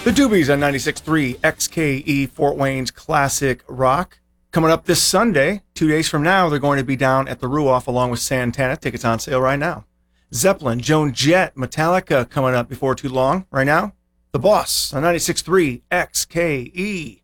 The Doobies on 96.3 XKE Fort Wayne's Classic Rock. Coming up this Sunday, 2 days from now, they're going to be down at the Ruoff along with Santana. Tickets on sale right now. Zeppelin, Joan Jett, Metallica coming up before too long. Right now, The Boss on 96.3 XKE.